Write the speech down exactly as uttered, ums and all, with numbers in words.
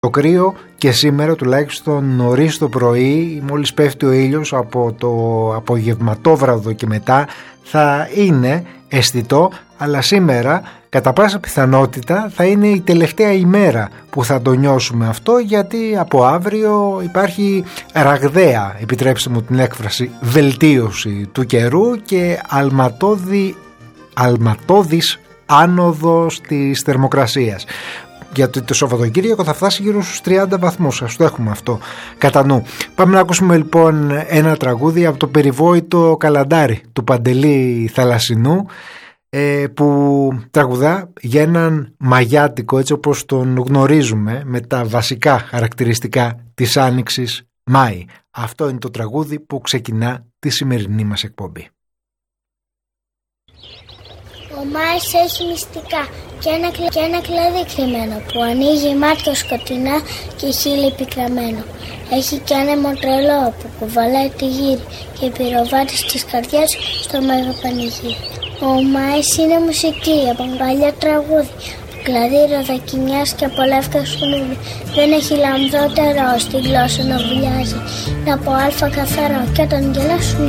Το κρύο και σήμερα, τουλάχιστον νωρίς το πρωί, μόλις πέφτει ο ήλιος από το απογευματόβραδο και μετά, θα είναι αισθητό, αλλά σήμερα κατά πάσα πιθανότητα θα είναι η τελευταία ημέρα που θα το νιώσουμε αυτό, γιατί από αύριο υπάρχει ραγδαία, επιτρέψτε μου την έκφραση, βελτίωση του καιρού και αλματώδη, αλματώδης άνοδος της θερμοκρασίας. Γιατί το Σαββατοκύριακο θα φτάσει γύρω στους τριάντα βαθμούς, ας το έχουμε αυτό κατά νου. Πάμε να ακούσουμε λοιπόν ένα τραγούδι από το περιβόητο Καλαντάρι του Παντελή Θαλασσινού, ε, που τραγουδά για έναν μαγιάτικο, έτσι όπως τον γνωρίζουμε, με τα βασικά χαρακτηριστικά της άνοιξης, Μάη. Αυτό είναι το τραγούδι που ξεκινά τη σημερινή μας εκπομπή. Ο Μάης έχει μυστικά και ένα, και ένα κλαδί κρυμμένο που ανοίγει μάτια σκοτεινά και χείλη πικραμένο. Έχει κι άνεμο τρελό που κουβαλάει τη γύρι και πυροβάτη στις καρδιές στο μέγα πανηγύρι. Ο Μάης είναι μουσική από παλιά τραγούδι, κλαδί ροδακινιάς και από λεύκα σκουνούδι. Δεν έχει λαμδότερο στη γλώσσα να βουλιάζει, είναι από αλφα καθαρό και όταν γελάσουν